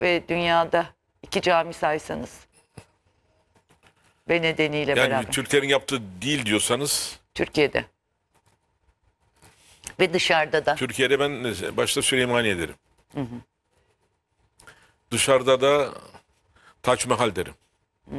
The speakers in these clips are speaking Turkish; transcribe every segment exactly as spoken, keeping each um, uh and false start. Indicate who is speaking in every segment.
Speaker 1: ve dünyada iki cami saysanız ve nedeniyle
Speaker 2: Yani
Speaker 1: beraber.
Speaker 2: Türklerin yaptığı değil diyorsanız.
Speaker 1: Türkiye'de. Ve dışarıda da.
Speaker 2: Türkiye'de ben başta Süleymaniye derim. Hı hı. Dışarıda da Taç Mahal derim. Hı.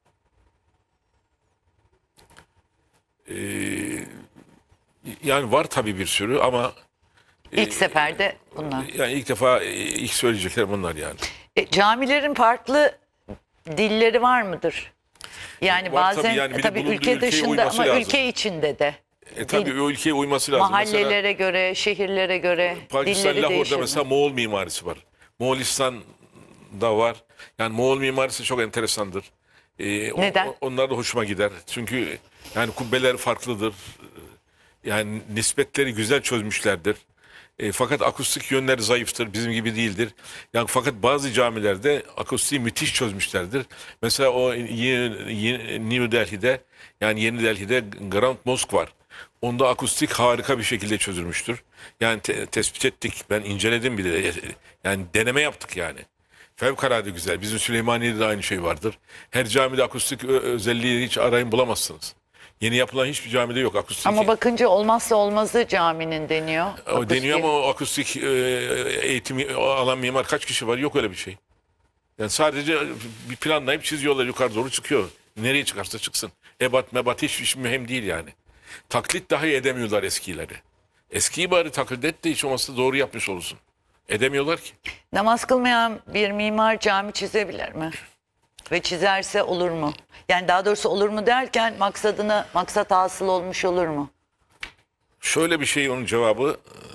Speaker 2: Ee, yani var tabii bir sürü ama
Speaker 1: İlk seferde bunlar.
Speaker 2: yani ilk defa ilk söyleyecekler bunlar yani.
Speaker 1: E, camilerin farklı dilleri var mıdır? Yani
Speaker 2: Var
Speaker 1: bazen
Speaker 2: tabii, yani bir de
Speaker 1: tabii
Speaker 2: bulunduğu
Speaker 1: ülke
Speaker 2: ülkeye
Speaker 1: dışında
Speaker 2: uyması
Speaker 1: ama
Speaker 2: lazım.
Speaker 1: ülke içinde de.
Speaker 2: E tabii
Speaker 1: Dil,
Speaker 2: o ülkeye uyması lazım.
Speaker 1: mahallelere
Speaker 2: Mesela,
Speaker 1: göre, şehirlere göre
Speaker 2: Pakistan
Speaker 1: dilleri değişir
Speaker 2: Lahor'da
Speaker 1: mi?
Speaker 2: mesela Moğol mimarisi var. Moğolistan'da var. Yani Moğol mimarisi çok enteresandır. Ee,
Speaker 1: Neden?
Speaker 2: O, onlar da hoşuma gider. Çünkü yani kubbeler farklıdır. Yani nispetleri güzel çözmüşlerdir. E, fakat akustik yönleri zayıftır. Bizim gibi değildir. Yani fakat bazı camilerde akustiği müthiş çözmüşlerdir. Mesela o yeni, yeni, New Delhi'de yani Yeni Delhi'de Grand Mosque var. Onda akustik harika bir şekilde çözülmüştür. Yani te- tespit ettik. Ben inceledim bir de. Yani deneme yaptık yani. Fevkalade güzel. Bizim Süleymaniye'de de aynı şey vardır. Her camide akustik ö- özelliği hiç arayın bulamazsınız. Yeni yapılan hiçbir camide yok akustik.
Speaker 1: Ama bakınca olmazsa olmazı caminin deniyor.
Speaker 2: O
Speaker 1: Akustik.
Speaker 2: deniyor ama o akustik e, eğitimi alan mimar kaç kişi var? Yok öyle bir şey. Yani sadece bir planlayıp çiziyorlar, yukarı doğru çıkıyor. Nereye çıkarsa çıksın. Ebat mebat hiç, hiç mühim değil yani. Taklit dahi edemiyorlar eskileri. Eskiyi bari taklit et de hiç olmazsa doğru yapmış olursun. Edemiyorlar ki.
Speaker 1: Namaz kılmayan bir mimar cami çizebilir mi? Ve çizerse olur mu? Yani daha doğrusu olur mu derken maksadına maksat hasıl olmuş olur mu?
Speaker 2: Şöyle bir şey onun cevabı.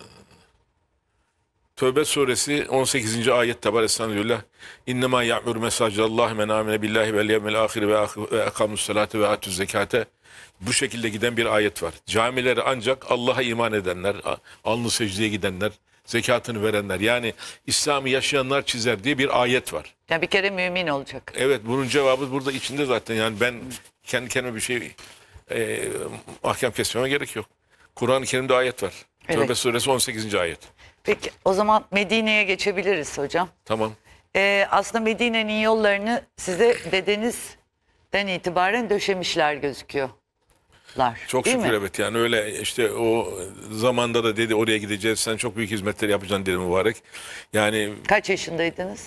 Speaker 2: Tövbe suresi on sekizinci ayette var. Estağfirullah. İnnemâ ya'mur mesâcillahi men âmine billahi vel yevmel âhiri ve akamussalâte ve atüz zekâte. Bu şekilde giden bir ayet var. Camileri ancak Allah'a iman edenler, alnı secdeye gidenler, zekatını verenler, yani İslam'ı yaşayanlar çizer diye bir ayet var.
Speaker 1: Yani bir kere mümin olacak.
Speaker 2: Evet, bunun cevabı burada içinde zaten. Yani ben kendi kendime bir şey e, ahkam kesmeme gerek yok. Kur'an-ı Kerim'de ayet var.
Speaker 1: Evet.
Speaker 2: Tövbe suresi on sekizinci ayet.
Speaker 1: Peki o zaman Medine'ye geçebiliriz hocam.
Speaker 2: Tamam.
Speaker 1: Ee, aslında Medine'nin yollarını size dedenizden itibaren döşemişler gözüküyorlar.
Speaker 2: Çok
Speaker 1: değil
Speaker 2: şükür
Speaker 1: mi?
Speaker 2: evet, yani öyle işte o zamanda da dedi oraya gideceğiz, sen çok büyük hizmetler yapacaksın dedi mübarek. Yani
Speaker 1: Kaç yaşındaydınız?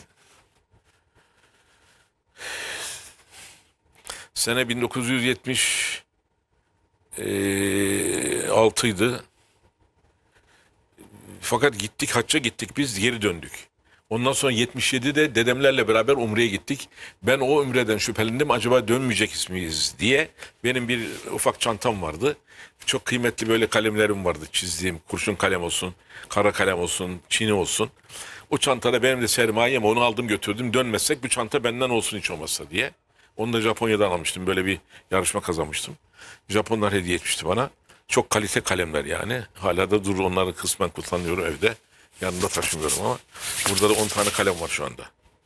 Speaker 2: sene bin dokuz yüz yetmiş altıydı. Fakat gittik, hacca gittik, biz geri döndük. Ondan sonra yetmiş yedide dedemlerle beraber Umre'ye gittik. Ben o Umre'den şüphelendim, acaba dönmeyecek miyiz diye. Benim bir ufak çantam vardı. Çok kıymetli böyle kalemlerim vardı çizdiğim. Kurşun kalem olsun, kara kalem olsun, çini olsun. O çantada benim de sermayem, onu aldım götürdüm. Dönmezsek bu çanta benden olsun hiç olmazsa diye. Onu da Japonya'dan almıştım. Böyle bir yarışma kazanmıştım. Japonlar hediye etmişti bana. Çok kalite kalemler yani. Hala da dur, onları kısmen kullanıyorum evde. Yanımda taşımıyorum ama. Burada da on tane kalem var şu anda.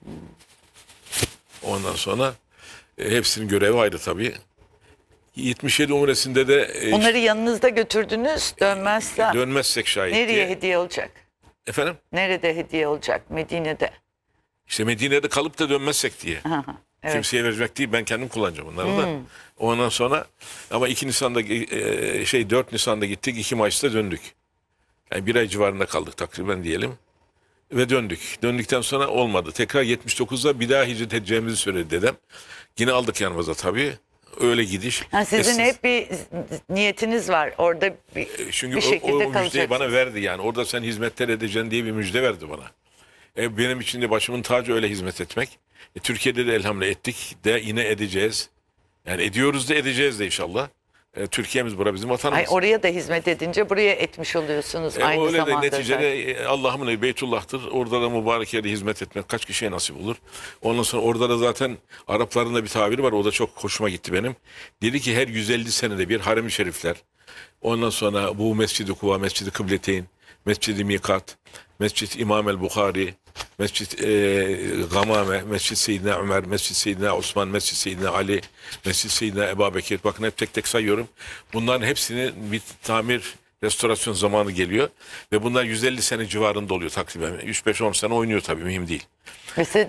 Speaker 2: Ondan sonra e, hepsinin görevi ayrı tabii. yetmiş yedi umresinde de e,
Speaker 1: Onları yanınızda götürdünüz, dönmezse
Speaker 2: dönmezsek şayet
Speaker 1: nereye
Speaker 2: diye.
Speaker 1: hediye olacak?
Speaker 2: Efendim?
Speaker 1: Nerede hediye olacak? Medine'de.
Speaker 2: İşte Medine'de kalıp da dönmezsek diye.
Speaker 1: Hı hı, evet.
Speaker 2: Kimseye verecek değil, ben kendim kullanacağım bunları da. Ondan sonra ama iki Nisan'da e, şey dört Nisan'da gittik, iki Mayıs'ta döndük. Yani bir ay civarında kaldık takriben diyelim. Ve döndük. Döndükten sonra olmadı. Tekrar yetmiş dokuzda bir daha hicret edeceğimizi söyledi dedem. Yine aldık yanımıza tabii. Öyle gidiş.
Speaker 1: Ha, sizin
Speaker 2: Esas-
Speaker 1: hep bir niyetiniz var. Orada bir,
Speaker 2: Çünkü
Speaker 1: bir
Speaker 2: o,
Speaker 1: şekilde
Speaker 2: o müjdeyi
Speaker 1: kalacaksınız.
Speaker 2: bana verdi yani. Orada sen hizmetler edeceksin diye bir müjde verdi bana. E, benim için de başımın tacı öyle hizmet etmek. E, Türkiye'de de elhamdülillah ettik de yine edeceğiz. Yani ediyoruz da edeceğiz de inşallah. E, Türkiye'miz bura bizim vatanımız.
Speaker 1: Ay, oraya da hizmet edince buraya etmiş oluyorsunuz
Speaker 2: E,
Speaker 1: aynı
Speaker 2: öyle de
Speaker 1: zamanda.
Speaker 2: neticede e, Allah'ın evi Beytullah'tır. Orada da mübarek yerde hizmet etmek kaç kişiye nasip olur. Ondan sonra orada da zaten Arapların da bir tabiri var. O da çok hoşuma gitti benim. Dedi ki her yüz elli senede bir harem-i şerifler. Ondan sonra bu Mescid-i Kuva, Mescid-i Kıbleteyn, Mescid-i Mikat, Mescid İmam el-Bukhari, Mescid e, Gamame, Mescid Seyyidina Ömer, Mescid Seyyidina Osman, Mescid Seyyidina Ali, Mescid Seyyidina Ebu Bekir. Bakın hep tek tek sayıyorum. Bunların hepsini bir tamir, restorasyon zamanı geliyor. Ve bunlar yüz elli sene civarında oluyor takriben. üç beş on sene oynuyor tabii, mühim değil.
Speaker 1: Mesela